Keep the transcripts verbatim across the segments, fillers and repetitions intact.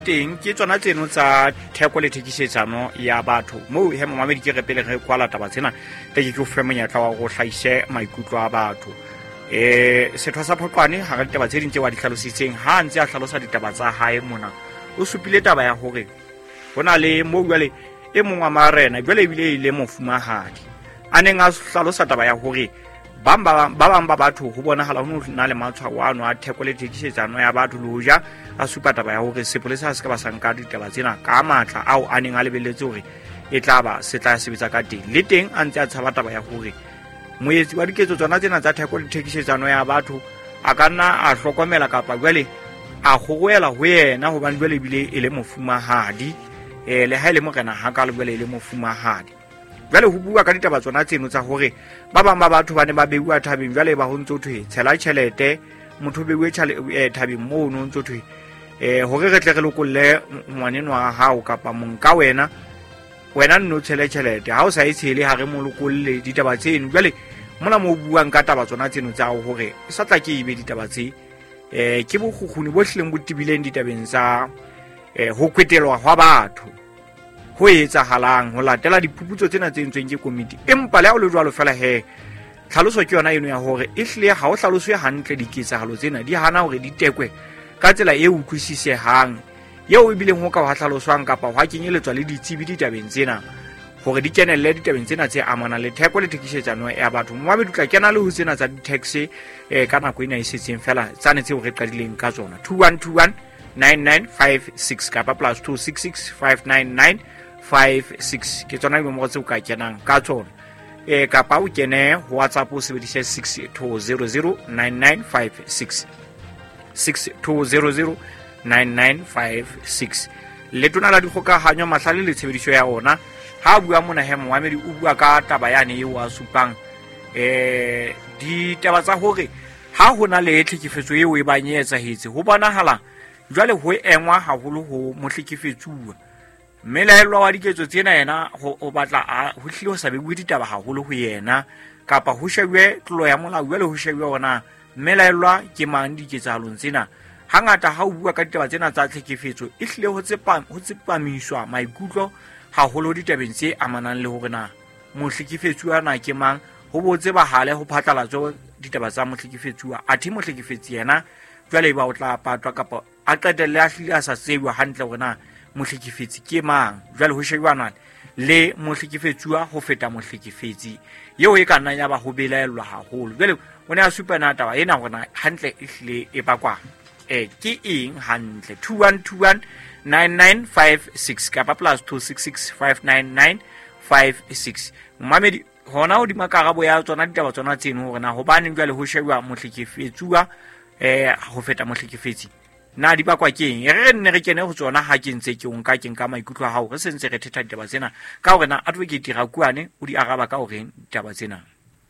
teng ke tsona tseno tsa theko le thekisetsano ya batho mo he mamamedi ke re pele re kwala taba tsena te ke go fe monyetla wa go hlaise maikutlo a batho eh setho sa phokwane ha re taba tse dintse wa di hlalositseng ha ntse a hlalosa ditaba tsa hae mona o supile taba ya hore bona le mo jwale e mongwa marena jwale bile ile mofumahadi a neng a hlalosa taba ya hore ba ba bang ba batho ho bona hala ho na le matshwao ano a theko le thekisetsano ya batho loja a supa taba ya hore sepolesa se ka ba sanka ditaba tsena ka matla ao a neng a lebelletse hore e tla ba se tla sebetsa ka teng le teng a ntse a tshaba taba ya hore moetsi wa diketso tsona tsena tsa theko le thekisetsano ya batho a ka nna a hlokomela kapa jwale a gogoela ho yena hobane jwale bile e le mofumahadi eh le ha ile morena ha ka le jwale e le mofumahadi jwale ho bua ka ditaba tsona tseno tsa hore ba bang ba batho ba ne ba beua thabeng jwale ba ho ntso thwe tshela tjhelete motho beue tjhelete thabeng mo no ntso thwe eh hore re tle re lokolle ngwaneno wa hao kapa monka wena wena nno tshele tjhelete ha o sa itshele ha re mo lokolle ditaba tseno jwale mona mo buang ka taba tsona tseno tsa hore e sa tla ke ibe ditaba tse eh ke bo kgukguni bo hleng botibileng ditabeng tsa eh ho kwetelwa hwa batho ho etsa halang ho latela diphuputso tsena tse entsweng ke komiti empa le ha o le jwalo fela he tlhaloso ke yona eno ya hore e hle ha o hlaloswe hantle diketsahalo tsena di hana hore di tekwe ka tsela e utlwisisehang yeo e bileng ho ka ha hlaloswang kapa ha kenyeletswa le ditsebi ditabeng tsena hore di kenelle ditabeng tsena tse amana le theko le thekisetsano ya batho moabe dutla kena le ho tsena tsa di-tax eh ka nako ena e setseng fela tsane tseo re qadileng ka tsona two one two one nine nine five six kapa plus two six six five nine nine five six ke tsona mo tse o ka kenang ka tsona e kapa o kene ho WhatsApp o sebedise six two zero zero nine nine five six six two zero zero nine nine five six le tona la dikgokahanyo mahlale le tshebediso ya ona ha bua mona he Mohamedi o bua ka taba yane e wa supang eh di taba tsa hore ha hona le tlhekefetso eo e banyetsa hetse ho bonahala jwale ho engwa haholo ho mohlekefetsuwa mmelaelwa wa diketso tsena yena ho batla ho hlile ho sa bewe ditaba haholo ho yena kapa ho shebwe tlolo ya molao jwale ho shebwe ona mmelaelwa ke mang diketsahalong tsena hangata ha o bua ka ditaba tsena tsa tlhekefetso e hlile ho tsepa ho tsepamiswa maikutlo haholo ditabeng tse amanang le hore na mohlekefetsuwa na ke mang ho botse ba hale ho phatlalatswa ditaba tsa mohlekefetsuwa a thi mohlekefetsi yena jwale ba o tla patwa kapa a qetelle a hlile a sa tsebwa hantle hore na mohlekefetsi ke mang jwale ho shebana le mohlekefetsuwa ho feta mohlekefetsi yeo e kana ya ba ho belaelwa haholo jwale o ne a supana taba ena hore hantle e hlile e bakwa eh ke eng hantle two one two one nine nine five six kapa plus two six six five nine nine five six Mohamedi hona o di makarabo ya tsona ditaba tsona tseno hore na ho bane jwale ho shebwa mohlekefetsuwa eh ho feta mohlekefetsi na di bakwa ke eng re nne re kene ho tsona ha ke ntse ke o nka ke nka maikutlo a hao re sentse re thetha ditaba tsena ka hore na advocate Rakuane o di araba ka hore ditaba tsena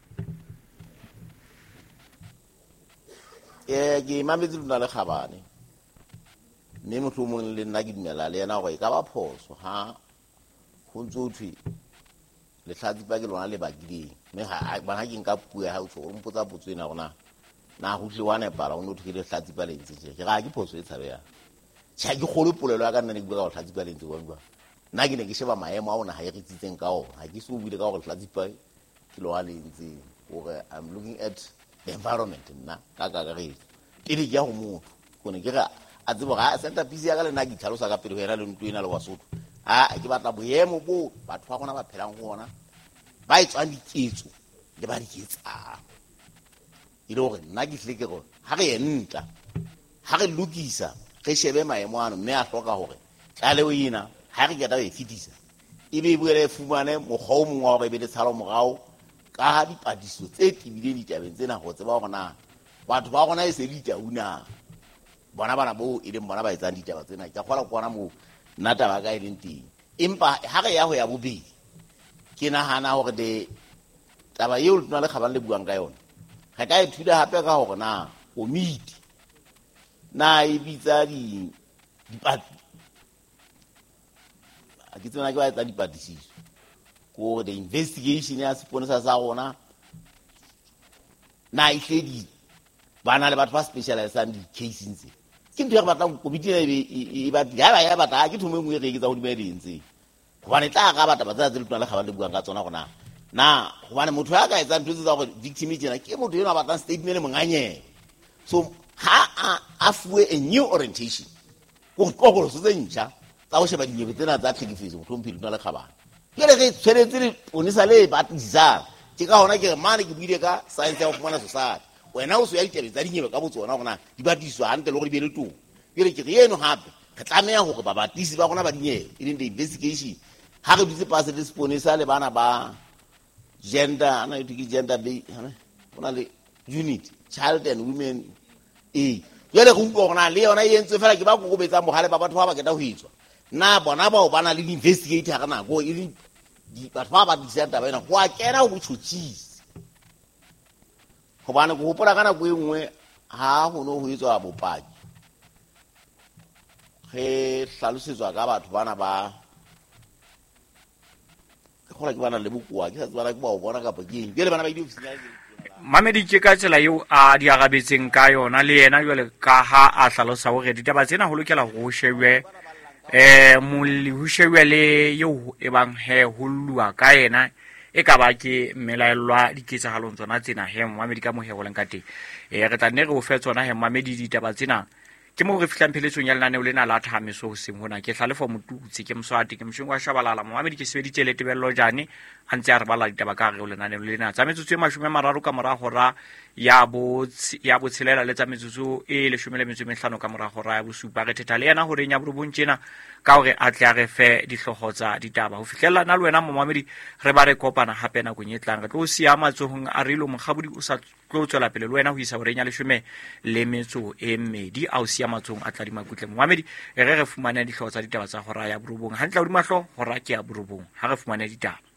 eh ke mametse lona le khabane ne motho mong le nna ke dimela le yena go e ka ba phoso ha ho ntsothi le tlhatsi ba ke lona le bakileng me ha ba ha ke nka puo ha o tso o mpotsa potso ena gona na ho tle wana para o no thile tlhatsi ba lentse je ke ga ke phoso e tshabe ya tsa ke golo polelo ya ka nna ne ke bua ka tlhatsi ba lentse wa bua nna ke ne ke sheba maemo a ona ha e re tsitseng ka o ha ke se o buile ka go tlhatsi pa ke lo a lentse gore I'm looking at the environment nna ka ka ga re ile ke ya go motho go ne ke ga a tsebo ga center busy ya ka le nna ke tlhalosa ka pele go era le ntwe ena le wasotho a ke batla boemo bo batho ba gona ba phelang go ona ba etswa diketso le ba diketsa ile gore nna ke hle ke go ha re enta ha re lokisa re shebe maemo ano mme a hloka hore tlale o ina ha re keta e fitisa e be buele fumane mogao mongwe wa go be le tshalo mogao ka dipadiso tse tibileng ditabeng tsena go tseba gona batho ba gona e se di tauna bona bana bo e leng bona ba etsang ditaba tsena ke gola kwana mo nna taba ka e leng teng empa ha re ya ho ya bobedi ke nahana hore de taba eo le tona le khabane le buang ka yona ga ka e thuda hape ka hore na komiti na e bitsa di dipati a ke tsena ke ba etsa dipatisiso ko the investigation ya sponsor sa rona na e hledi bana le batho ba specialized di cases ke ntho ya go batlang komiti e ba ya ba ya batla ke thume ngwe re ke tsa go dimedintse gobane tla ga batla ba tsa tse le tona le ga ba le buang ka tsona gona na gobane motho ya ka etsa ntho tse tsa go victim tsena ke motho yo a batlang statement le monganyeng so ha a fuwe a new orientation go go go tse ntšha tsa go sheba dinyewe tsena tsa tlhekefetso motho mphedi tona le khabana ke le ge tshwanetse le ponisa le batlisang ke ka hona ke mane ke buile ka science ya go fumana society wena o se ya ditebe tsa dinyewe ka botsona gona di batiswa hantle le go di bele tong ke re ke re eno hape re tlameya gore ba batisi ba gona ba dinyewe e leng the investigation ha re ditse pass le sponisa le bana ba gender ana itse ke gender be bona le unit child and women e yele go utlwa gona le yona e entse fela ke ba go go betsa mogale ba batho ba ba keta go itswa na bona ba o bana le investigator kana go e di batho ba ba di senta ba ena go a kena go tshotshisi go bana go hopola kana go engwe ha go no go itswa bopaki ge hlalosetswa ka batho bana ba go ra ke bana le bokoa ke sa tswana ke ba o bona ka pakeng ke le bana ba di ofisina Mamedi ke ka tsela eo a di agabetseng ka yona le yena jwale ka ha a hlalosa hore ditaba tsena ho lokela go shebwe eh molli ho shebwe le yo e bang he ho lua ka yena e ka ba ke melaelwa diketsahalong tsona tsena he Mamedi ka mo he go leng ka teng e re tla nne re o fe tsona he Mamedi ditaba tsena ke mo re fihlang pheletsong ya lenaneo lena la thamiso ho seng hona ke hlalefo motutsi ke mswati ke mshungwa shabalala Mamedi ke sebeditse le tebello jane a ntse a re bala ditaba ka re o lenaneo lena tsa metsotso e mashome mararo ka mora hora ya bo ya botshelela le tsa metsotso e le shome le metso e mehlano ka mora hora ya bosupa re thetha le yena hore nya borobong tjena ka hore a tle a re fe dihlogo tsa ditaba ho fihlella na le wena Mamedi re ba re kopana hape na go nyetlang re tlo sia matsohong a rilo mogabudi o sa tlo tswela pele le wena ho isa hore nya le shome le metso e mmedi a o sia matsohong a tla di makutle Mamedi e re re fumane dihlogo tsa ditaba tsa hora ya borobong hantle o di mahlo hora ke ya borobong ha re fumane ditaba